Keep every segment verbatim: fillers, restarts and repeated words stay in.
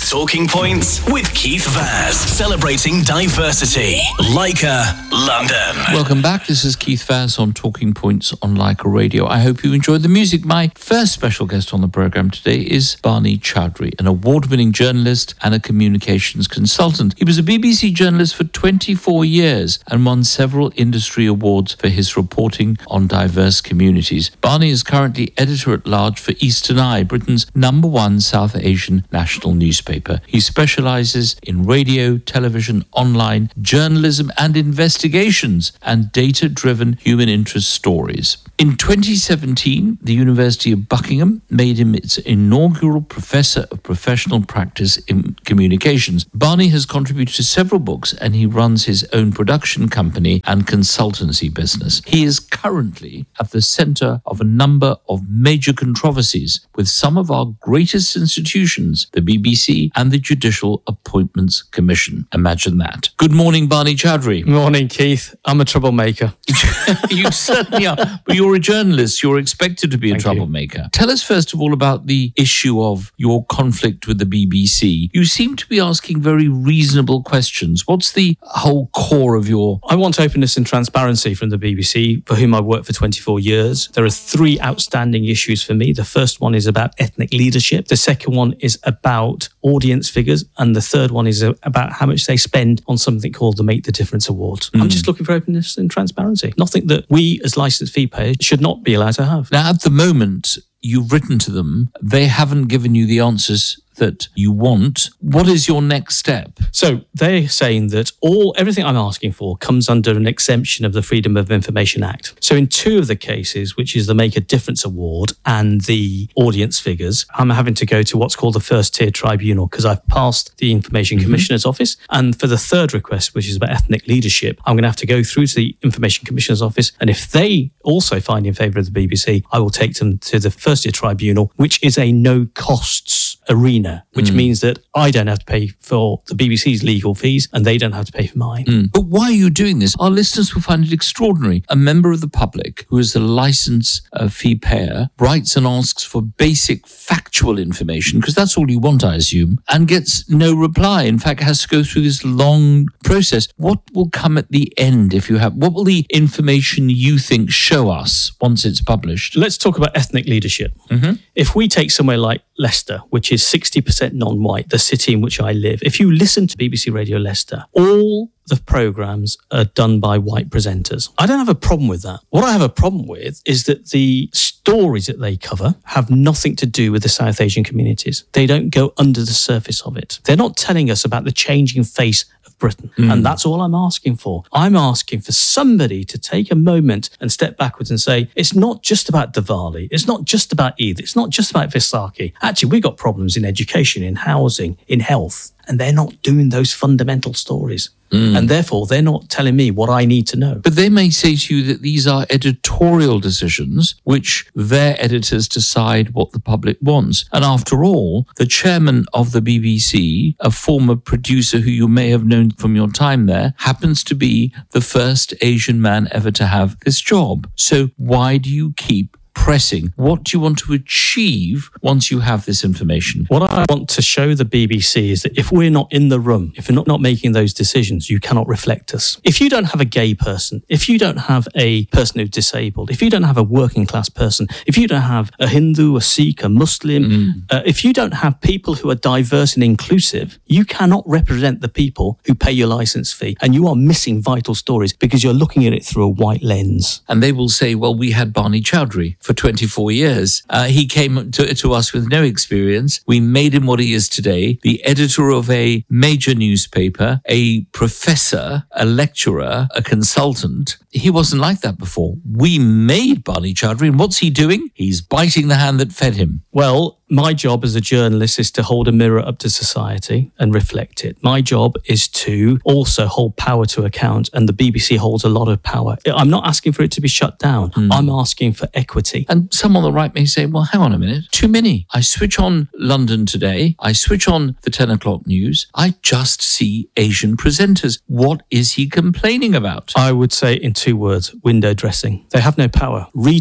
Talking Points with Keith Vaz, celebrating diversity. Leica, London. Welcome back. This is Keith Vaz on Talking Points on Leica Radio. I hope you enjoyed the music. My first special guest on the programme today is Barney Chowdhury, an award-winning journalist and a communications consultant. He was a B B C journalist for twenty-four years and won several industry awards for his reporting on diverse communities. Barney is currently editor-at-large for Eastern Eye, Britain's number one South Asian national newspaper. He specialises in radio, television, online, journalism and investigations and data-driven human interest stories. In twenty seventeen, the University of Buckingham made him its inaugural Professor of Professional Practice in Communications. Barney has contributed to several books and he runs his own production company and consultancy business. He is currently at the centre of a number of major controversies with some of our greatest institutions, the B B C and the Judicial Appointments Commission. Imagine that. Good morning, Barney Chowdhury. Morning, Keith. I'm a troublemaker. You certainly are. But you're a journalist. You're expected to be a Thank troublemaker. You. Tell us first of all about the issue of your conflict with the B B C. You seem to be asking very reasonable questions. What's the whole core of your... I want openness and transparency from the B B C, for whom I worked for twenty-four years. There are three outstanding issues for me. The first one is about ethnic leadership. The second one is about audience figures. And the third one is about how much they spend on something called the Make the Difference Award. Mm. I'm just looking for openness and transparency. Nothing that we as licensed fee payers should not be allowed to have. Now, at the moment, you've written to them. They haven't given you the answers that you want. What is your next step? So they're saying that all everything I'm asking for comes under an exemption of the Freedom of Information Act. So in two of the cases, which is the Make a Difference Award and the audience figures, I'm having to go to what's called the first tier tribunal because I've passed the Information mm-hmm. Commissioner's office. And for the third request, which is about ethnic leadership, I'm going to have to go through to the Information Commissioner's office. And if they also find in favour of the B B C, I will take them to the first tier tribunal, which is a no costs arena, which mm. means that I don't have to pay for the B B C's legal fees and they don't have to pay for mine. Mm. But why are you doing this? Our listeners will find it extraordinary. A member of the public who is a licence uh, fee payer writes and asks for basic factual information, because that's all you want, I assume, and gets no reply. In fact, has to go through this long process. What will come at the end if you have... What will the information you think show us once it's published? Let's talk about ethnic leadership. Mm-hmm. If we take somewhere like Leicester, which is sixty percent non-white, the city in which I live, if you listen to B B C Radio Leicester, all the programmes are done by white presenters. I don't have a problem with that. What I have a problem with is that the stories that they cover have nothing to do with the South Asian communities. They don't go under the surface of it. They're not telling us about the changing face of Britain. Mm. And that's all I'm asking for. I'm asking for somebody to take a moment and step backwards and say, it's not just about Diwali. It's not just about Eid. It's not just about Vaisakhi. Actually, we've got problems in education, in housing, in health. And they're not doing those fundamental stories. Mm. And therefore, they're not telling me what I need to know. But they may say to you that these are editorial decisions which their editors decide what the public wants. And after all, the chairman of the B B C, a former producer who you may have known from your time there, happens to be the first Asian man ever to have this job. So why do you keep pressing? What do you want to achieve once you have this information? What I want to show the B B C is that if we're not in the room, if we're not, not making those decisions, you cannot reflect us. If you don't have a gay person, if you don't have a person who's disabled, if you don't have a working class person, if you don't have a Hindu, a Sikh, a Muslim, mm. uh, if you don't have people who are diverse and inclusive, you cannot represent the people who pay your licence fee. And you are missing vital stories because you're looking at it through a white lens. And they will say, well, we had Barney Chowdhury for twenty-four years. Uh, he came to, to us with no experience. We made him what he is today, the editor of a major newspaper, a professor, a lecturer, a consultant. He wasn't like that before. We made Barney Chowdhury, and what's he doing? He's biting the hand that fed him. Well, my job as a journalist is to hold a mirror up to society and reflect it. My job is to also hold power to account, and the B B C holds a lot of power. I'm not asking for it to be shut down. Mm. I'm asking for equity. And some on the right may say, well, hang on a minute, too many. I switch on London Today, I switch on the ten o'clock news, I just see Asian presenters. What is he complaining about? I would say in two words, window dressing. They have no power. Rita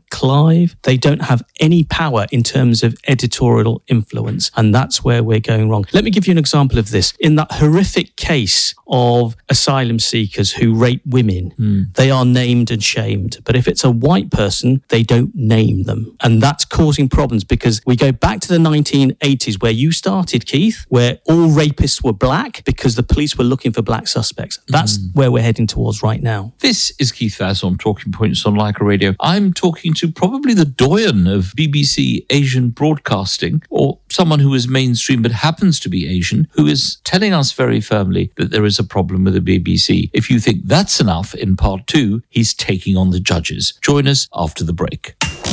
Clive, they don't have any power in terms of editorial influence. And that's where we're going wrong. Let me give you an example of this. In that horrific case of asylum seekers who rape women, mm. they are named and shamed. But if it's a white person, they don't name them. And that's causing problems because we go back to the nineteen eighties where you started, Keith, where all rapists were black because the police were looking for black suspects. That's mm. where we're heading towards right now. This is Keith Vaz on Talking Points on Leica Radio. I'm talking to probably the doyen of B B C Asian broadcasting, or someone who is mainstream but happens to be Asian, who is telling us very firmly that there is a problem with the B B C. If you think that's enough, in part two, he's taking on the judges. Join us after the break.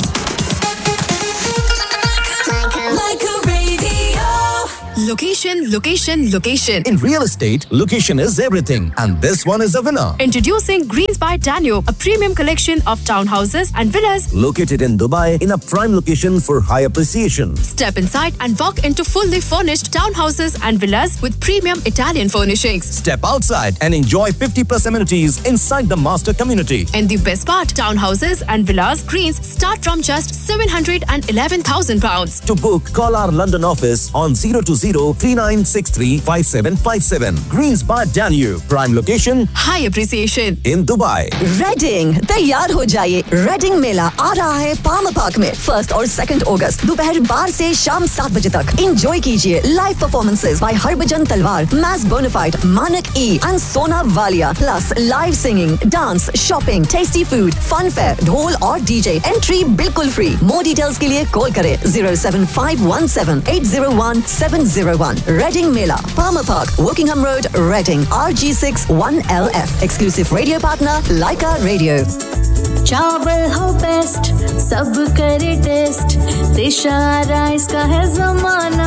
Location, location, location. In real estate, location is everything. And this one is a winner. Introducing Greens by Danube, a premium collection of townhouses and villas located in Dubai in a prime location for high appreciation. Step inside and walk into fully furnished townhouses and villas with premium Italian furnishings. Step outside and enjoy fifty plus amenities inside the master community. And the best part, townhouses and villas Greens start from just seven hundred eleven thousand pounds. To book, call our London office on zero two zero, three nine six three, five seven five seven. Greens by Danube. Prime location. High appreciation. In Dubai. Reading. तैयार हो जाइए. Reading मेला आ रहा है Palmer Park में first और second अगस्त दोपहर बारह से शाम सात बजे तक. Enjoy कीजिए live performances by Harbhajan Talwar, Mass Bonafide, Manak E and Sona Walia. Plus live singing, dance, shopping, tasty food, fun fair, ढोल और D J. Entry बिल्कुल free. More details के लिए call करें zero seven five one seven eight zero one seven zero one. Reading Mela, Palmer Park, Wokingham Road, Reading, R G six one L F. Exclusive radio partner, Leica Radio. चावल हो best सब करे test दिशा rice का है जमाना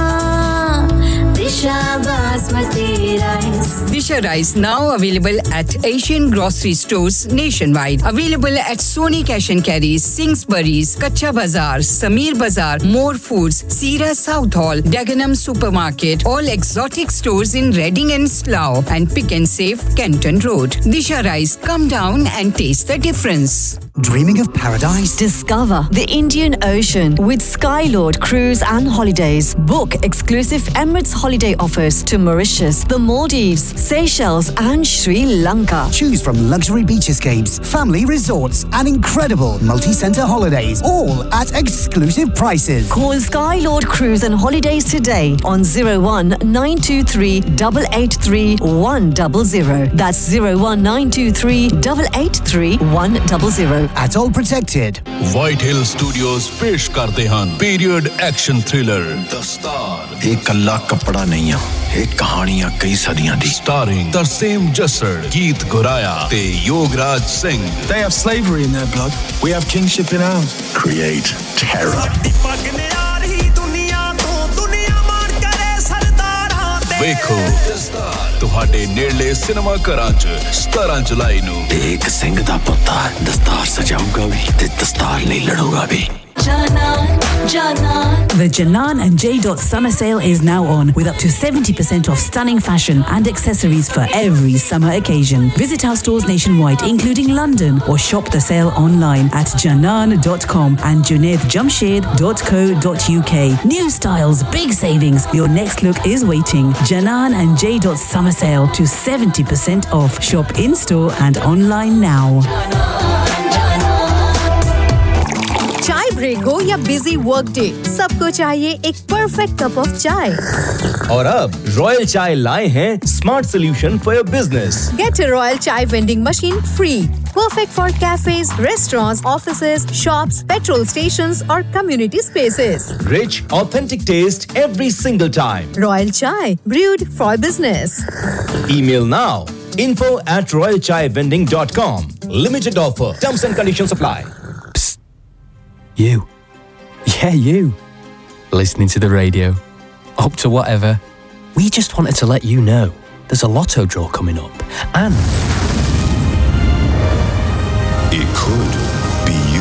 दिशा basmati rice Disha Rice now available at Asian grocery stores nationwide. Available at Sony Cash and Carry, Singsbury's, Kacha Bazaar, Samir Bazaar, More Foods, Sira South Hall, Dagenham Supermarket, all exotic stores in Reading and Slough, and Pick and Save, Kenton Road. Disha Rice, come down and taste the difference. Dreaming of paradise? Discover the Indian Ocean with Skylord Cruise and Holidays. Book exclusive Emirates holiday offers to Mauritius, the Maldives, Seychelles and Sri Lanka. Choose from luxury beach escapes, family resorts and incredible multi-centre holidays, all at exclusive prices. Call Skylord Cruise and Holidays today on zero one nine two three eight eight three one zero zero. That's zero one nine two three eight eight three one zero zero. At all protected. White Hill Studios पेश करते हैं period action thriller the star. एक कल्ला कपड़ा नहीं है, एक कहानियां कई सदियां दी. Starring तरसेम जसर, गीत गुराया ते Yograj Singh. They have slavery in their blood. We have kingship in ours. Create terror. ਵੇਖੋ ਤੁਹਾਡੇ ਨੇੜਲੇ ਸਿਨੇਮਾ ਘਰਾਂ 'ਚ ਸਤਾਰਾਂ ਜੁਲਾਈ ਨੂੰ. ਇੱਕ ਸਿੰਘ ਦਾ ਪੁੱਤਾ ਦਸਤਾਰ ਸਜਾਊਗਾ ਵੀ ਤੇ ਦਸਤਾਰ ਲਈ ਲੜੂਗਾ ਵੀ. Janan, Janan. The Janan and J. Summer Sale is now on with up to seventy percent off stunning fashion and accessories for every summer occasion. Visit our stores nationwide, including London, or shop the sale online at janan dot com and junaid jamshed dot co dot uk. New styles, big savings. Your next look is waiting. Janan and J. Summer Sale to seventy percent off. Shop in-store and online now. चाय break हो या busy work day, सबको चाहिए एक perfect cup of चाय. और अब royal चाय लाए हैं smart solution for your business. Get a Royal Chai vending machine free. Perfect for cafes, restaurants, offices, shops, petrol stations or community spaces. Rich, authentic taste every single time. Royal Chai, brewed for business. Email now. info at royal chai vending dot com. Limited offer. Terms and conditions apply. You. Yeah, you. Listening to the radio. Up to whatever. We just wanted to let you know there's a lotto draw coming up. And it could be you.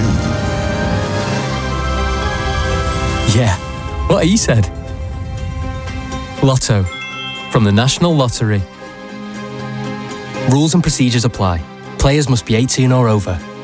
Yeah, what he said. Lotto. From the National Lottery. Rules and procedures apply. Players must be eighteen or over.